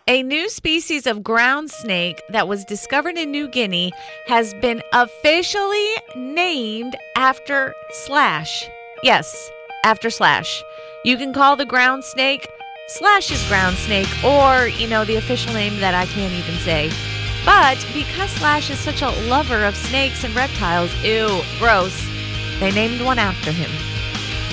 A new species of ground snake that was discovered in New Guinea has been officially named after Slash. Yes, after Slash. You can call the ground snake Slash's ground snake, or, the official name that I can't even say. But because Slash is such a lover of snakes and reptiles, ew, gross, they named one after him.